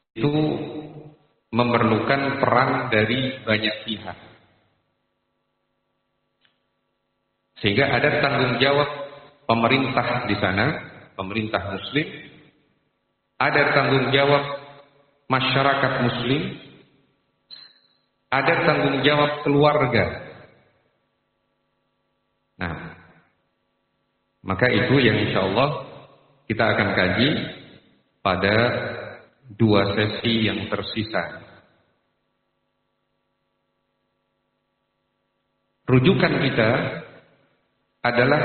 itu memerlukan peran dari banyak pihak. Sehingga ada tanggung jawab pemerintah di sana, pemerintah muslim, ada tanggung jawab masyarakat muslim, ada tanggung jawab keluarga. Nah, maka itu yang insyaallah kita akan kaji pada 2 sesi yang tersisa. Rujukan kita adalah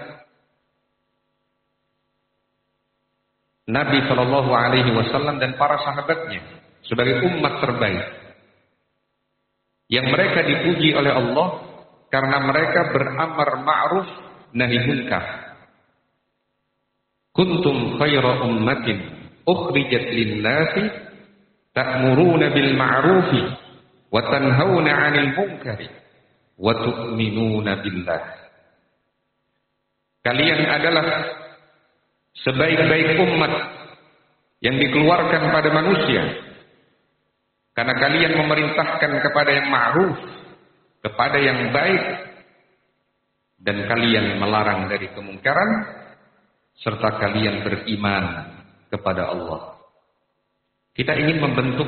Nabi Shallallahu Alaihi Wasallam dan para sahabatnya sebagai umat terbaik, yang mereka dipuji oleh Allah karena mereka beramar ma'ruf nahi munkar. Kuntum khaira ummatin ukhrijat lin-nasi ta'muruna bil ma'rufi wa tanhauna 'anil munkari wa tu'minuna billah. Kalian adalah sebaik-baik umat yang dikeluarkan pada manusia karena kalian memerintahkan kepada yang ma'ruf, kepada yang baik, dan kalian melarang dari kemungkaran, serta kalian beriman kepada Allah. Kita ingin membentuk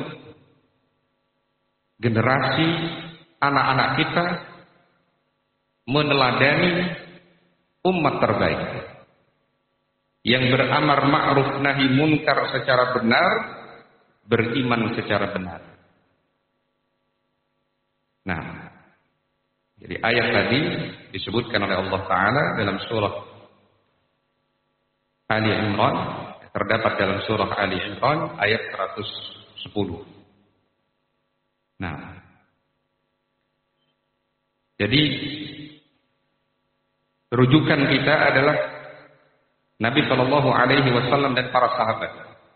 generasi anak-anak kita meneladani umat terbaik yang beramar ma'ruf nahi munkar secara benar, beriman secara benar. Nah, jadi ayat tadi disebutkan oleh Allah Ta'ala dalam surah Ali Imran, terdapat dalam surah Ali Imran ayat 110. Nah, jadi rujukan kita adalah Nabi Shallallahu Alaihi Wasallam dan para sahabat.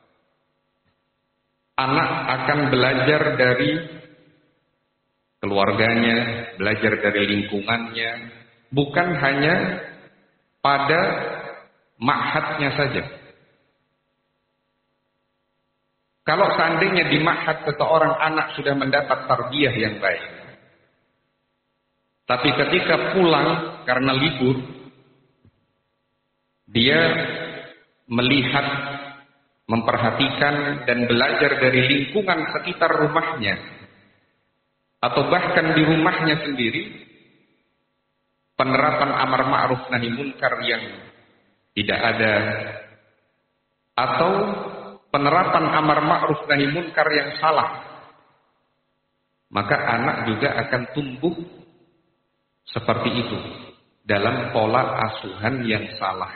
Anak akan belajar dari keluarganya, belajar dari lingkungannya, bukan hanya pada ma'hadnya saja. Kalau seandainya di ma'had seseorang anak sudah mendapat tarbiyah yang baik, tapi ketika pulang karena libur, dia melihat, memperhatikan dan belajar dari lingkungan sekitar rumahnya, atau bahkan di rumahnya sendiri, penerapan amar ma'ruf nahi munkar yang tidak ada, atau penerapan amar ma'ruf nahi munkar yang salah, maka anak juga akan tumbuh seperti itu dalam pola asuhan yang salah.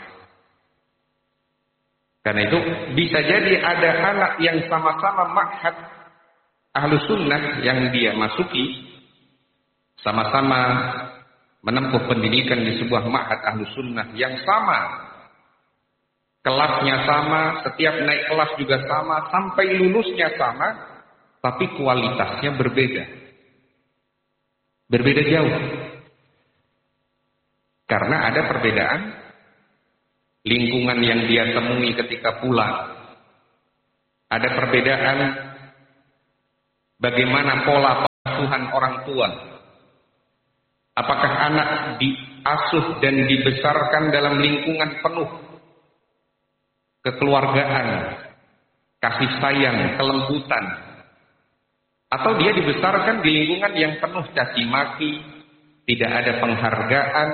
Karena itu bisa jadi ada anak yang sama-sama ma'had Ahlus Sunnah yang dia masuki, sama-sama menempuh pendidikan di sebuah ma'had Ahlus Sunnah yang sama, kelasnya sama, setiap naik kelas juga sama, sampai lulusnya sama, tapi kualitasnya berbeda. Berbeda jauh. Karena ada perbedaan lingkungan yang dia temui ketika pulang. Ada perbedaan bagaimana pola pengasuhan orang tua. Apakah anak diasuh dan dibesarkan dalam lingkungan penuh kekeluargaan, kasih sayang, kelembutan, atau dia dibesarkan di lingkungan yang penuh caci maki, tidak ada penghargaan.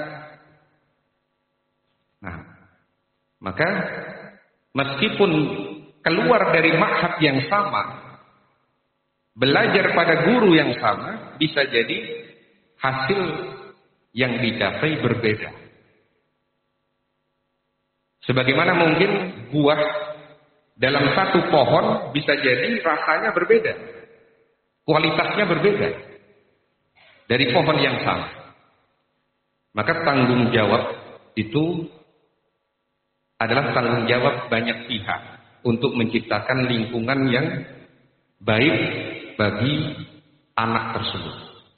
Nah, maka meskipun keluar dari ma'had yang sama, belajar pada guru yang sama, bisa jadi hasil yang dicapai berbeda. Sebagaimana mungkin buah dalam satu pohon bisa jadi rasanya berbeda, kualitasnya berbeda dari pohon yang sama. Maka tanggung jawab itu adalah tanggung jawab banyak pihak untuk menciptakan lingkungan yang baik bagi anak tersebut.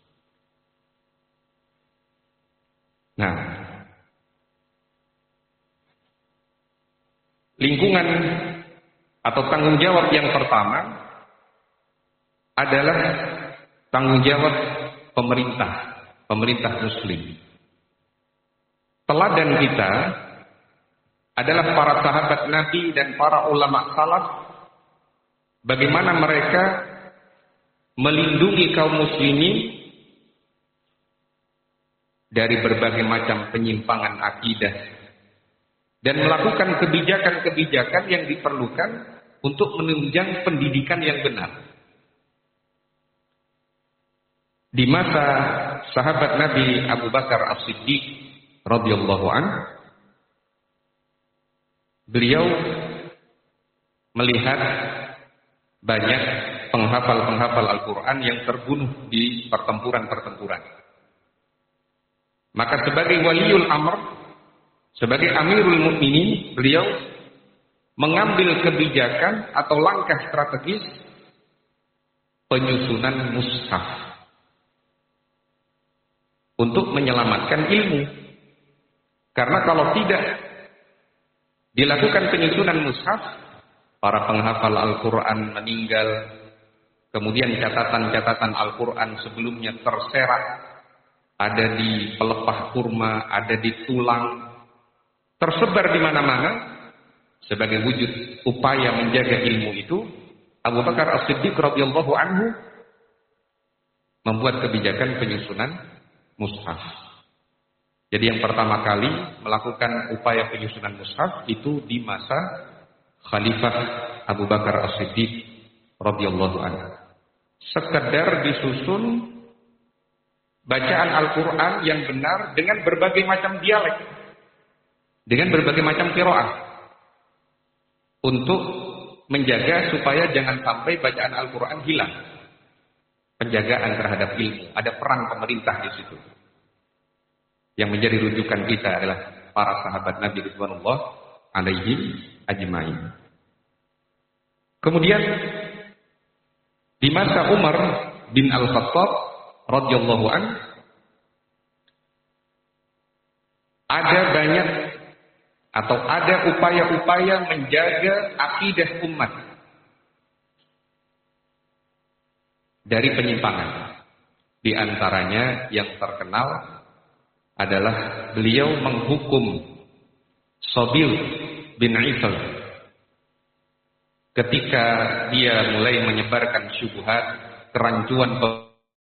Nah, lingkungan atau tanggung jawab yang pertama adalah tanggung jawab pemerintah muslim. Teladan kita adalah para sahabat Nabi dan para ulama salaf, bagaimana mereka melindungi kaum muslimin dari berbagai macam penyimpangan akidah dan melakukan kebijakan-kebijakan yang diperlukan untuk menunjang pendidikan yang benar. Di masa sahabat Nabi Abu Bakar As-Siddiq radhiyallahu anhu, beliau melihat banyak penghafal-penghafal Al-Quran yang terbunuh di pertempuran-pertempuran. Maka sebagai waliul amr, sebagai amirul mukminin, beliau mengambil kebijakan atau langkah strategis penyusunan mushaf untuk menyelamatkan ilmu. Karena kalau tidak dilakukan penyusunan mushaf, para penghafal Al-Quran meninggal, kemudian catatan-catatan Al-Quran sebelumnya terserak, ada di pelepah kurma, ada di tulang, tersebar di mana-mana. Sebagai wujud upaya menjaga ilmu itu, Abu Bakar As-Siddiq radhiyallahu anhu membuat kebijakan penyusunan mushaf. Jadi yang pertama kali melakukan upaya penyusunan mushaf itu di masa Khalifah Abu Bakar As-Siddiq radhiyallahu anhu. Sekedar disusun bacaan Al-Quran yang benar dengan berbagai macam dialek, dengan berbagai macam qiraah, untuk menjaga supaya jangan sampai bacaan Al-Quran hilang. Penjagaan terhadap ilmu, ada peran pemerintah di situ. Yang menjadi rujukan kita adalah para sahabat Nabi ridwanullah alaihim ajmain. Kemudian di masa Umar bin Al-Khattab radhiyallahu an, ada banyak atau ada upaya-upaya menjaga akidah umat dari penyimpangan. Di antaranya yang terkenal adalah beliau menghukum Shabil bin Isal ketika dia mulai menyebarkan syubhat, kerancuan